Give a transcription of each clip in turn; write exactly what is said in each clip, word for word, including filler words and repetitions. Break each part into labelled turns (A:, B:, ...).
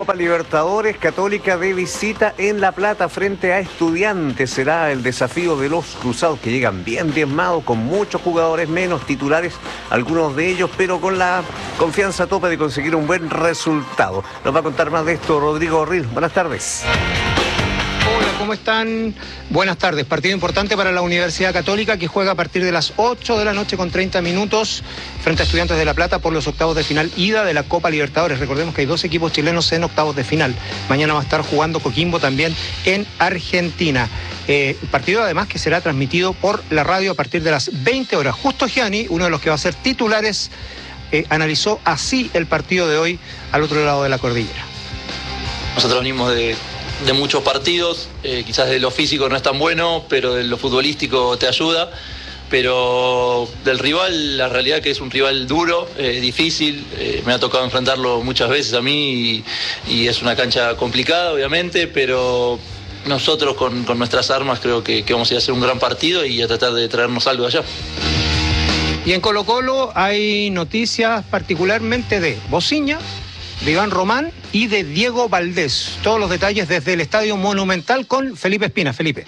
A: Copa Libertadores, Católica de visita en La Plata frente a Estudiantes. Será el desafío de los cruzados, que llegan bien diezmados, con muchos jugadores menos titulares, algunos de ellos, pero con la confianza a tope de conseguir un buen resultado. Nos va a contar más de esto Rodrigo Orril. Buenas tardes.
B: Hola, ¿cómo están? Buenas tardes. Partido importante para la Universidad Católica, que juega a partir de las ocho de la noche con treinta minutos frente a Estudiantes de La Plata por los octavos de final ida de la Copa Libertadores. Recordemos que hay dos equipos chilenos en octavos de final. Mañana va a estar jugando Coquimbo también en Argentina. Eh, partido además que será transmitido por la radio a partir de las veinte horas. Justo Gianni, uno de los que va a ser titulares, eh, analizó así el partido de hoy al otro lado de la cordillera.
C: Nosotros venimos de... de muchos partidos, eh, quizás de lo físico no es tan bueno, pero de lo futbolístico te ayuda. Pero del rival, la realidad que es un rival duro, eh, difícil, eh, me ha tocado enfrentarlo muchas veces a mí y, y es una cancha complicada, obviamente, pero nosotros con, con nuestras armas creo que, que vamos a ir a hacer un gran partido y a tratar de traernos algo allá.
B: Y en Colo-Colo hay noticias particularmente de Bociña, de Iván Román y de Diego Valdés. Todos los detalles desde el Estadio Monumental con Felipe Espina. Felipe.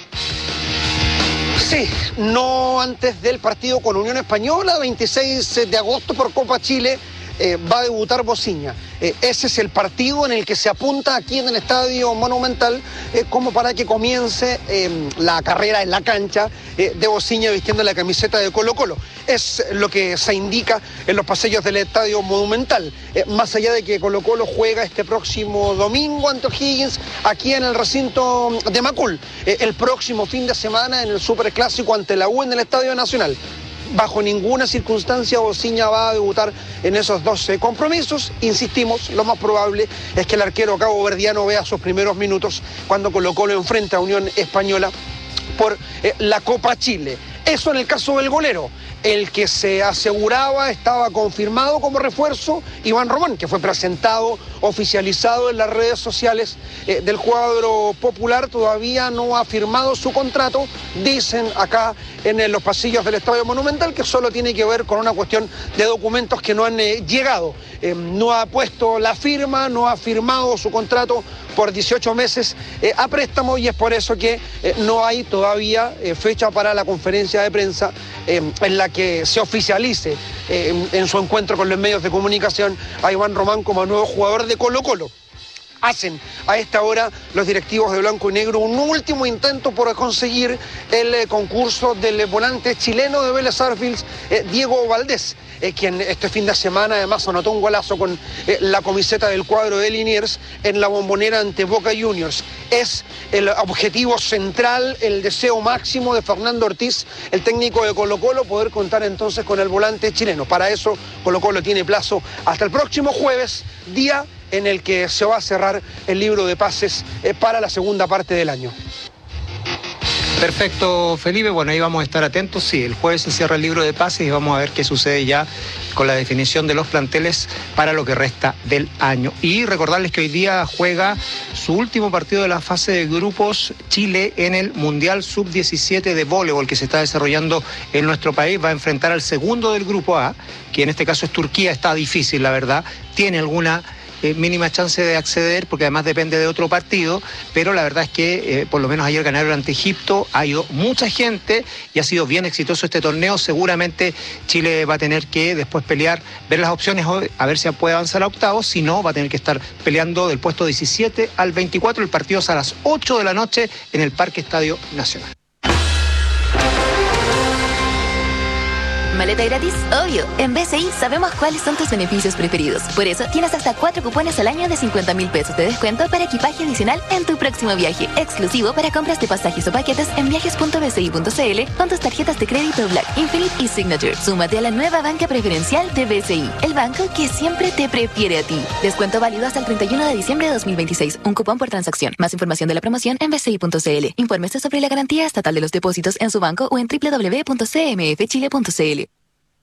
D: Sí, no antes del partido con Unión Española, veintiséis de agosto por Copa Chile. Eh, va a debutar Bociña. Eh, ese es el partido en el que se apunta aquí en el Estadio Monumental eh, como para que comience eh, la carrera en la cancha eh, de Bociña vistiendo la camiseta de Colo-Colo. Es lo que se indica en los pasillos del Estadio Monumental. Eh, más allá de que Colo-Colo juega este próximo domingo ante O'Higgins aquí en el recinto de Macul. Eh, el próximo fin de semana en el Superclásico ante la U en el Estadio Nacional. Bajo ninguna circunstancia Bociña va a debutar en esos doce compromisos. Insistimos, lo más probable es que el arquero caboverdiano vea sus primeros minutos cuando Colo-Colo enfrenta a Unión Española por eh, la Copa Chile. Eso en el caso del golero. El que se aseguraba estaba confirmado como refuerzo, Iván Román, que fue presentado, oficializado en las redes sociales eh, del cuadro popular. Todavía no ha firmado su contrato, dicen acá en, en los pasillos del Estadio Monumental, que solo tiene que ver con una cuestión de documentos que no han eh, llegado. Eh, no ha puesto la firma, no ha firmado su contrato por dieciocho meses eh, a préstamo, y es por eso que eh, no hay todavía eh, fecha para la conferencia de prensa eh, en la que se oficialice eh, en, en su encuentro con los medios de comunicación a Iván Román como nuevo jugador de Colo-Colo. Hacen a esta hora los directivos de Blanco y Negro un último intento por conseguir el eh, concurso del volante chileno de Vélez Sarsfield, eh, Diego Valdés, eh, quien este fin de semana además anotó un golazo con eh, la camiseta del cuadro de Liniers en la Bombonera ante Boca Juniors. Es el objetivo central, el deseo máximo de Fernando Ortiz, el técnico de Colo-Colo, poder contar entonces con el volante chileno. Para eso Colo-Colo tiene plazo hasta el próximo jueves, día en el que se va a cerrar el libro de pases eh, para la segunda parte del año.
B: Perfecto, Felipe. Bueno, ahí vamos a estar atentos. Sí, el jueves se cierra el libro de pases y vamos a ver qué sucede ya con la definición de los planteles para lo que resta del año. Y recordarles que hoy día juega su último partido de la fase de grupos Chile en el Mundial sub diecisiete de voleibol que se está desarrollando en nuestro país. Va a enfrentar al segundo del grupo A, que en este caso es Turquía. Está difícil, la verdad. Tiene alguna Eh, mínima chance de acceder, porque además depende de otro partido, pero la verdad es que eh, por lo menos ayer ganaron ante Egipto, ha ido mucha gente y ha sido bien exitoso este torneo. Seguramente Chile va a tener que después pelear, ver las opciones, a ver si puede avanzar a octavos. Si no, va a tener que estar peleando del puesto diecisiete al veinticuatro. El partido es a las ocho de la noche en el Parque Estadio Nacional.
E: ¿Maleta gratis? Obvio. En B C I sabemos cuáles son tus beneficios preferidos. Por eso tienes hasta cuatro cupones al año de cincuenta mil pesos de descuento para equipaje adicional en tu próximo viaje. Exclusivo para compras de pasajes o paquetes en viajes punto b c i punto c l con tus tarjetas de crédito Black, Infinite y Signature. Súmate a la nueva banca preferencial de B C I, el banco que siempre te prefiere a ti. Descuento válido hasta el treinta y uno de diciembre de dos mil veintiséis. Un cupón por transacción. Más información de la promoción en b c i punto c l. Infórmese sobre la garantía estatal de los depósitos en su banco o en w w w punto c m f chile punto c l.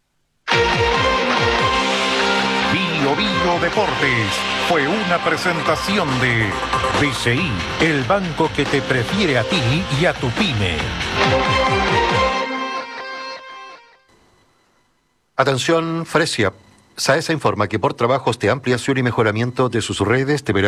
F: Bio Bio Deportes fue una presentación de B C I, el banco que te prefiere a ti y a tu pyme.
G: Atención, Fresia. SAESA informa que por trabajos de ampliación y mejoramiento de sus redes deberá